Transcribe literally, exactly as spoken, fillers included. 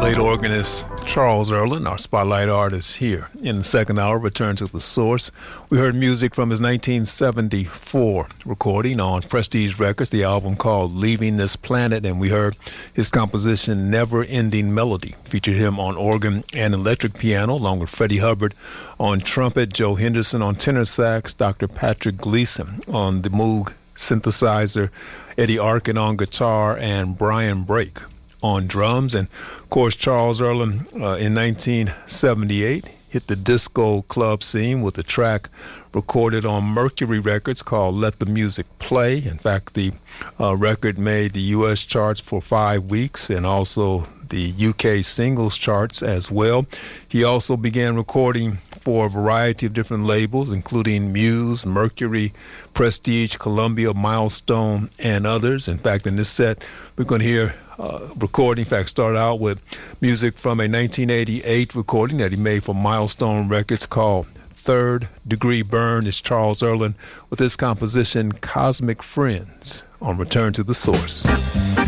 late organist Charles Earland, our spotlight artist here. In the second hour, Return to the Source. We heard music from his nineteen seventy-four recording on Prestige Records, the album called Leaving This Planet, and we heard his composition Never Ending Melody. Featured him on organ and electric piano, along with Freddie Hubbard on trumpet, Joe Henderson on tenor sax, Doctor Patrick Gleason on the Moog synthesizer, Eddie Arkin on guitar, and Brian Brake on drums. And of course, Charles Earland uh, in nineteen seventy-eight hit the disco club scene with a track recorded on Mercury Records called Let the Music Play. In fact, the uh, record made the U S charts for five weeks and also the U K singles charts as well. He also began recording for a variety of different labels, including Muse, Mercury, Prestige, Columbia, Milestone, and others. In fact, in this set, we're going to hear uh, recording. In fact, start out with music from a nineteen eighty-eight recording that he made for Milestone Records called Third Degree Burn. It's Charles Earland with his composition Cosmic Friends on Return to the Source.